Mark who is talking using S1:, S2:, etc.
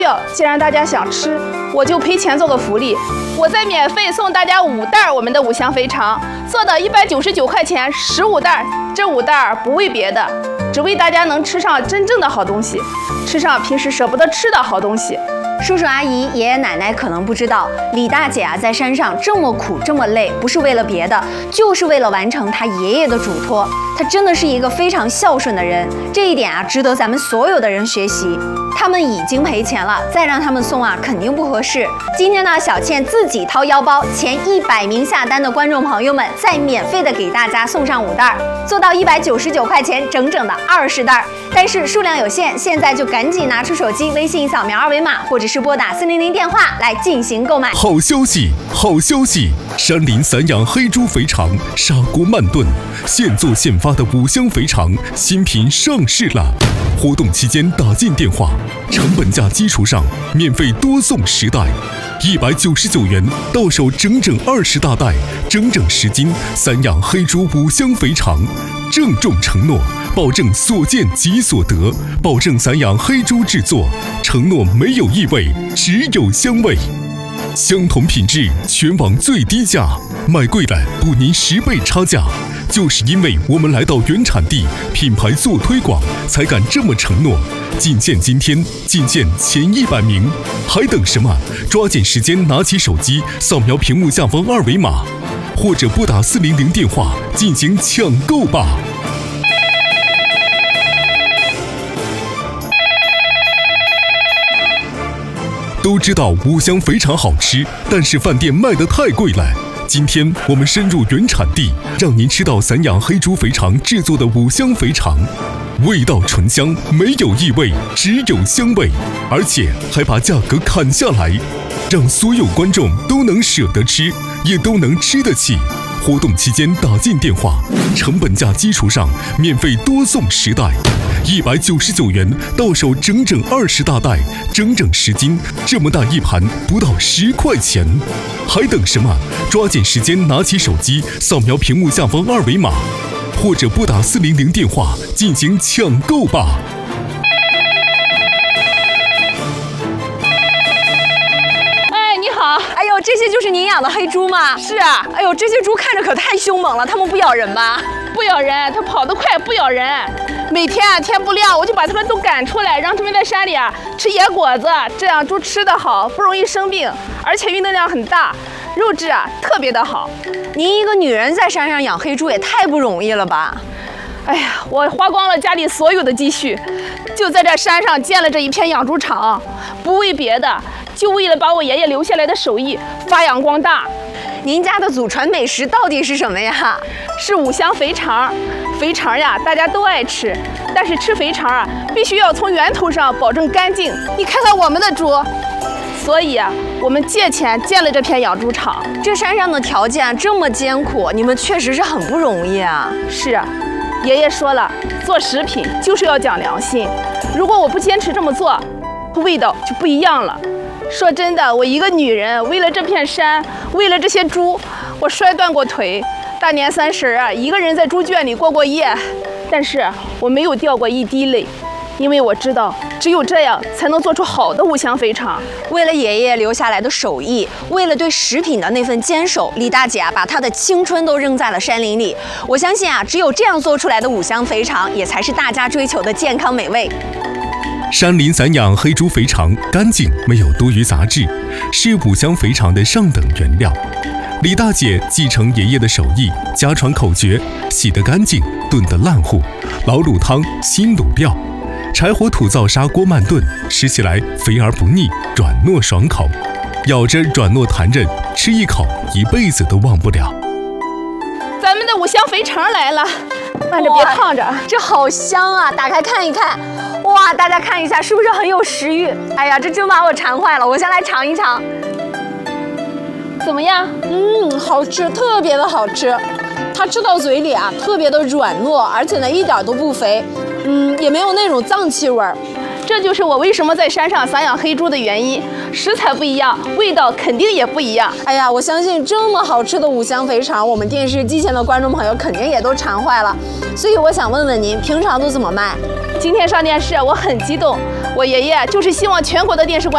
S1: 既然大家想吃，我就赔钱做个福利，我再免费送大家5袋我们的五香肥肠，做到199块钱15袋。这5袋不为别的，只为大家能吃上真正的好东西，吃上平时舍不得吃的好东西。
S2: 叔叔阿姨、爷爷奶奶可能不知道，李大姐啊在山上这么苦这么累，不是为了别的，就是为了完成她爷爷的嘱托。她真的是一个非常孝顺的人，这一点啊值得咱们所有的人学习。他们已经赔钱了，再让他们送啊肯定不合适。今天呢，小倩自己掏腰包，前100名下单的观众朋友们，再免费的给大家送上5袋，做到199块钱，整整的20袋。但是数量有限，现在就赶紧拿出手机，微信扫描2维码，或者是拨打400电话来进行购买。
S3: 好消息，好消息！山林散养黑猪肥肠，砂锅慢炖，现做现发的五香肥肠新品上市了。活动期间打进电话，成本价基础上免费多送10袋，199元到手整整20大袋，整整10斤散养黑猪五香肥肠。郑重承诺，保证所见即所得，保证散养黑猪制作，承诺没有异味，只有香味。相同品质，全网最低价，买贵了补您10倍差价。就是因为我们来到原产地，品牌做推广，才敢这么承诺。仅限今天，仅限前100名，还等什么？抓紧时间拿起手机，扫描屏幕下方2维码，或者拨打400电话进行抢购吧。都知道五香肥肠好吃，但是饭店卖得太贵了。今天我们深入原产地，让您吃到散养黑猪肥肠制作的五香肥肠，味道醇香，没有异味，只有香味，而且还把价格砍下来，让所有观众都能舍得吃，也都能吃得起。活动期间打进电话，成本价基础上免费多送10袋，199元到手整整20大袋，整整10斤，这么大一盘不到10块钱，还等什么？抓紧时间拿起手机，扫描屏幕下方2维码，或者拨打400电话进行抢购吧。
S2: 哎呦，这些就是您养的黑猪吗？
S1: 是啊。
S2: 哎呦，这些猪看着可太凶猛了，它们不咬人吧？
S1: 不咬人，它跑得快，不咬人。每天啊天不亮，我就把它们都赶出来，让它们在山里啊吃野果子，这样猪吃得好，不容易生病，而且运动量很大，肉质啊特别的好。
S2: 您一个女人在山上养黑猪也太不容易了吧？
S1: 哎呀，我花光了家里所有的积蓄，就在这山上建了这一片养猪场，不为别的，就为了把我爷爷留下来的手艺发扬光大。
S2: 您家的祖传美食到底是什么呀？
S1: 是五香肥肠。肥肠呀，大家都爱吃，但是吃肥肠啊，必须要从源头上保证干净。你看看我们的猪，所以啊，我们借钱建了这片养猪场。
S2: 这山上的条件这么艰苦，你们确实是很不容易啊。
S1: 是啊，爷爷说了，做食品就是要讲良心。如果我不坚持这么做，味道就不一样了。说真的，我一个女人，为了这片山，为了这些猪，我摔断过腿。大年30啊，一个人在猪圈里过过夜，但是我没有掉过一滴泪，因为我知道，只有这样才能做出好的五香肥肠。
S2: 为了爷爷留下来的手艺，为了对食品的那份坚守，李大姐啊，把她的青春都扔在了山林里。我相信啊，只有这样做出来的五香肥肠，也才是大家追求的健康美味。
S3: 山林散养黑猪肥肠干净，没有多余杂质，是五香肥肠的上等原料。李大姐继承爷爷的手艺，家传口诀：洗得干净，炖得烂糊，老卤汤，新卤料，柴火土灶砂锅慢炖，吃起来肥而不腻，软糯爽口，咬着软糯弹韧，吃一口一辈子都忘不了。
S1: 咱们的五香肥肠来了，慢着别烫着，
S2: 这好香啊！打开看一看，哇，大家看一下，是不是很有食欲？哎呀，这真把我馋坏了，我先来尝一尝。
S1: 怎么样？
S4: 好吃，特别的好吃。它吃到嘴里啊，特别的软糯，而且呢一点都不肥，也没有那种脏气味儿。
S1: 这就是我为什么在山上散养黑猪的原因。食材不一样，味道肯定也不一样。
S4: 哎呀，我相信这么好吃的五香肥肠，我们电视机前的观众朋友肯定也都馋坏了。所以我想问问您，平常都怎么卖？
S1: 今天上电视，我很激动。我爷爷就是希望全国的电视观